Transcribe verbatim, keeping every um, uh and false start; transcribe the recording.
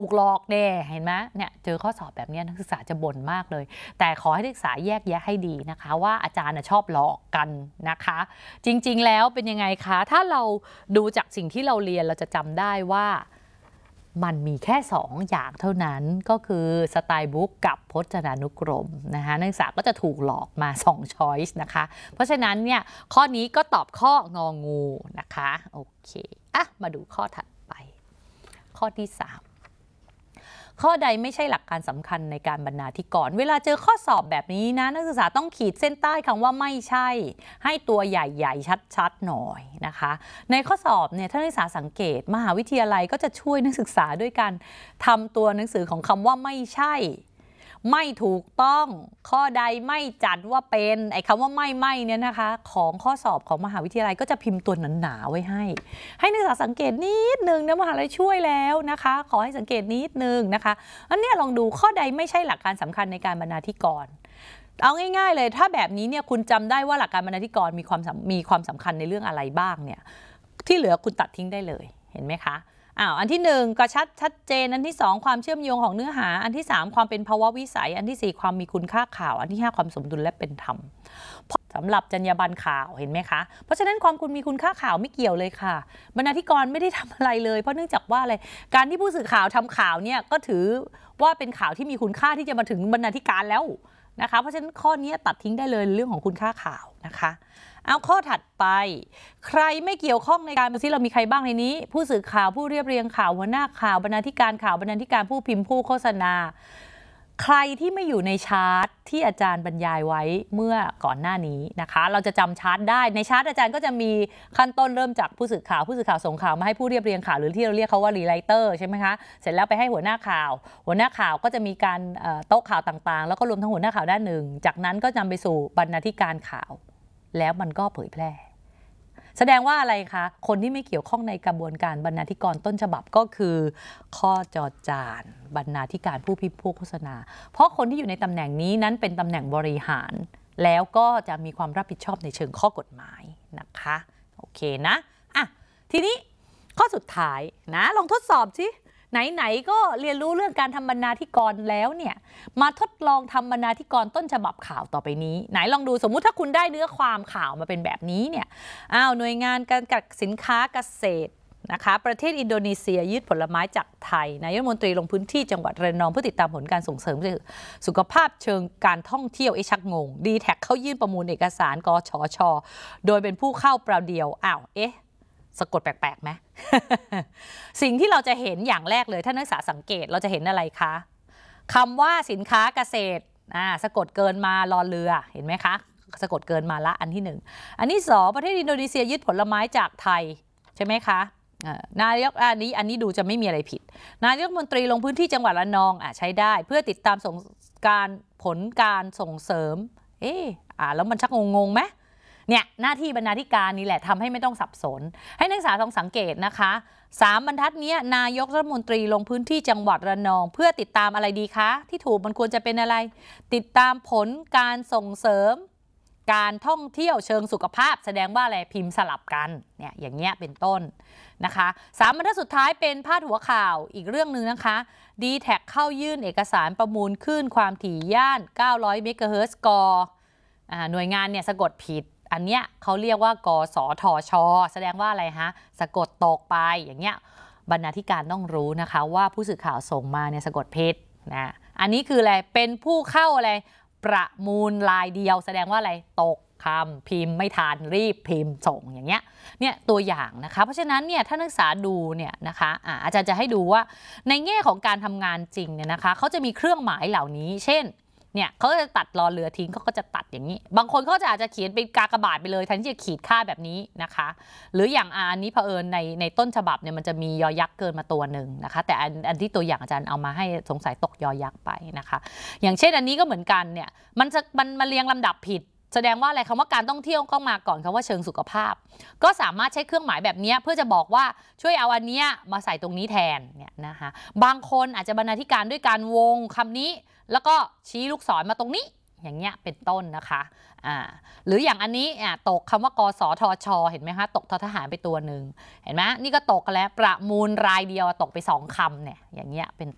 ถูกหลอกแน่เห็นไหมเนี่ยเจอข้อสอบแบบนี้นักศึกษาจะบ่นมากเลยแต่ขอให้นักศึกษาแยกแยะให้ดีนะคะว่าอาจารย์ชอบหลอกกันนะคะจริงๆแล้วเป็นยังไงคะถ้าเราดูจากสิ่งที่เราเรียนเราจะจำได้ว่ามันมีแค่สองอย่างเท่านั้นก็คือสไตล์บุ๊กกับพจนานุกรมนะคะนักศึกษาก็จะถูกหลอกมาสองช้อยส์นะคะเพราะฉะนั้นเนี่ยข้อนี้ก็ตอบข้ององูนะคะโอเคอ่ะมาดูข้อถัดไปข้อที่สามข้อใดไม่ใช่หลักการสำคัญในการบรรณาธิกรเวลาเจอข้อสอบแบบนี้นะนักศึกษาต้องขีดเส้นใต้คำว่าไม่ใช่ให้ตัวใหญ่ๆชัดๆหน่อยนะคะในข้อสอบเนี่ยถ้านักศึกษาสังเกตมหาวิทยาลัยก็จะช่วยนักศึกษาด้วยการทำตัวหนังสือของคำว่าไม่ใช่ไม่ถูกต้องข้อใดไม่จัดว่าเป็นไอ้คำว่าไม่ไม่เนี่ยนะคะของข้อสอบของมหาวิทยาลัยก็จะพิมพ์ตัวหนาๆไว้ให้ให้นักศึกษาสังเกตนิดนึงนะมหาวิทยาลัยช่วยแล้วนะคะขอให้สังเกตนิดนึงนะคะอันนี้ลองดูข้อใดไม่ใช่หลักการสำคัญในการบรรณาธิกรเอาง่ายๆเลยถ้าแบบนี้เนี่ยคุณจำได้ว่าหลักการบรรณาธิกรมีความมีความสำคัญในเรื่องอะไรบ้างเนี่ยที่เหลือคุณตัดทิ้งได้เลยเห็นไหมคะอ้าวอันที่หนึ่งกระชัดชัดเจนอันที่สองความเชื่อมโยงของเนื้อหาอันที่สามความเป็นภาวะวิสัยอันที่สี่ความมีคุณค่าข่าวอันที่ห้าความสมดุลและเป็นธรรมสำหรับจรรยาบรรณข่าวเห็นไหมคะเพราะฉะนั้นความคุณมีคุณค่าข่าวไม่เกี่ยวเลยค่ะบรรณาธิกรไม่ได้ทำอะไรเลยเพราะเนื่องจากว่าอะไรการที่ผู้สื่อข่าวทำข่าวเนี่ยก็ถือว่าเป็นข่าวที่มีคุณค่าที่จะมาถึงบรรณาธิการแล้วนะคะเพราะฉะนั้นข้อนี้ตัดทิ้งได้เลยเรื่องของคุณค่าข่าวนะคะเอาข้อถัดไปใครไม่เกี่ยวข้องในการที่เรามีใครบ้างในนี้ผู้สื่อข่าวผู้เรียบเรียงข่าวหัวหน้าข่าวบรรณาธิการข่าวบรรณาธิการผู้พิมพ์ผู้โฆษณาใครที่ไม่อยู่ในชาร์ตที่อาจารย์บรรยายไว้เมื่อก่อนหน้านี้นะคะเราจะจำชาร์ตได้ในชาร์ตอาจารย์ก็จะมีขั้นต้นเริ่มจากผู้สื่อข่าวผู้สื่อข่าวส่งข่าวมาให้ผู้เรียบเรียงข่าวหรือที่เราเรียกเขาว่ารีไลเตอร์ใช่ไหมคะเสร็จแล้วไปให้หัวหน้าข่าวหัวหน้าข่าวก็จะมีการโต๊ะข่าวต่างๆแล้วก็รวมทั้งหัวหน้าข่าวด้านหนึ่งจากนั้นก็นำไปสู่บรรณาธิการข่าวแล้วมันก็เผยแพร่แสดงว่าอะไรคะคนที่ไม่เกี่ยวข้องในกระบวนการบรรณาธิกรต้นฉบับก็คือข้อจอจานบรรณาธิการผู้พิมพ์ผู้โฆษณาเพราะคนที่อยู่ในตำแหน่งนี้นั้นเป็นตำแหน่งบริหารแล้วก็จะมีความรับผิดชอบในเชิงข้อกฎหมายนะคะโอเคนะอ่ะทีนี้ข้อสุดท้ายนะลองทดสอบสิไหนๆก็เรียนรู้เรื่องการทำบรรณาธิกรแล้วเนี่ยมาทดลองทำบรรณาธิกรต้นฉบับข่าวต่อไปนี้ไหนลองดูสมมุติถ้าคุณได้เนื้อความข่าวมาเป็นแบบนี้เนี่ยอ้าวหน่วยงานการกักสินค้าเกษตรนะคะประเทศอินโดนีเซียยึดผลไม้จากไทยนายกรัฐมนตรีลงพื้นที่จังหวัดระนองเพื่อติดตามผลการส่งเสริมสุขภาพเชิงการท่องเที่ยวไอ้ชักงงดีแท็กเข้ายื่นประมูลเอกสารกชชโดยเป็นผู้เข้าเปล่าเดียวอ้าวเอ๊ะสะกดแปลกๆไหม สิ่งที่เราจะเห็นอย่างแรกเลยถ้านักศึกษาสังเกตเราจะเห็นอะไรคะคำว่าสินค้าเกษตรอ่าสะกดเกินมารอเรือเห็นไหมคะสะกดเกินมาละอันที่หนึ่งอันที่สองประเทศอินโดนีเซียยึดผลไม้จากไทยใช่ไหมคะนายกอันนี้อันนี้ดูจะไม่มีอะไรผิดนายกรัฐมนตรีลงพื้นที่จังหวัดระนองอ่ะใช้ได้เพื่อติดตามส่งการผลการส่งเสริมเอออ่าแล้วมันชักงงๆไหมเนี่ยหน้าที่บรรณาธิการนี่แหละทำให้ไม่ต้องสับสนให้นักศึกษาต้องสังเกตนะคะสามบรรทัดนี้นายกรัฐมนตรีลงพื้นที่จังหวัดระนองเพื่อติดตามอะไรดีคะที่ถูกมันควรจะเป็นอะไรติดตามผลการส่งเสริมการท่องเที่ยวเชิงสุขภาพแสดงว่าอะไรพิมพ์สลับกันเนี่ยอย่างเงี้ยเป็นต้นนะคะสามบรรทัดสุดท้ายเป็นพาดหัวข่าวอีกเรื่องหนึ่งนะคะ ดีแท็ก เข้ายื่นเอกสารประมูลคลื่นความถี่ย่านเก้าร้อยเมกะเฮิรตซ์กหน่วยงานเนี่ยสะกดผิดอันเนี้ยเขาเรียกว่ากสทช.แสดงว่าอะไรฮะสะกดตกไปอย่างเงี้ยบรรณาธิการต้องรู้นะคะว่าผู้สื่อข่าวส่งมาเนี่ยสะกดผิดนะอันนี้คืออะไรเป็นผู้เข้าอะไรประมูลรายเดียวแสดงว่าอะไรตกคำพิมพ์ไม่ทันรีบพิมพ์ส่งอย่างเงี้ยเนี่ยตัวอย่างนะคะเพราะฉะนั้นเนี่ยถ้านักศึกษาดูเนี่ยนะคะอ่าอาจารย์จะให้ดูว่าในแง่ของการทำงานจริงเนี่ยนะคะเขาจะมีเครื่องหมายเหล่านี้เช่นเนี่ยเขาจะตัดรอเรือทิ้งเขาก็จะตัดอย่างนี้บางคนเขาจะอาจจะเขียนเป็นกากบาทไปเลยแทนที่จะขีดค่าแบบนี้นะคะหรืออย่างอันนี้เผอิญในในต้นฉบับเนี่ยมันจะมียอยักษ์เกินมาตัวหนึ่งนะคะแต่อันอันที่ตัวอย่างอาจารย์เอามาให้สงสัยตกยอยักษ์ไปนะคะอย่างเช่นอันนี้ก็เหมือนกันเนี่ยมันจะมันมาเรียงลำดับผิดแสดงว่าอะไรคำว่าการท่องเที่ยวก็มาก่อนคำว่าเชิงสุขภาพก็สามารถใช้เครื่องหมายแบบนี้เพื่อจะบอกว่าช่วยเอาอันนี้มาใส่ตรงนี้แทนเนี่ยนะคะบางคนอาจจะบรรณาธิการด้วยการวงคำนี้แล้วก็ชี้ลูกศรมาตรงนี้อย่างเงี้ยเป็นต้นนะคะอ่าหรืออย่างอันนี้อ่าตกคำว่ากสทช.เห็นไหมคะตกททหารไปตัวหนึ่งเห็นไหมนี่ก็ตกกันแล้วประมูลรายเดียวตกไปสองคำเนี่ยอย่างเงี้ยเป็น